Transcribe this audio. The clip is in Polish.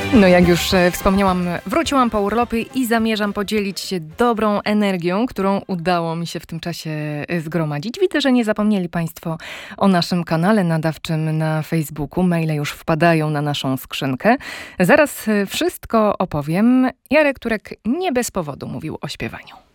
No jak już wspomniałam, wróciłam po urlopie i zamierzam podzielić się dobrą energią, którą udało mi się w tym czasie zgromadzić. Widzę, że nie zapomnieli Państwo o naszym kanale nadawczym na Facebooku. Maile już wpadają na naszą skrzynkę. Zaraz wszystko opowiem. Jarek Turek nie bez powodu mówił o śpiewaniu.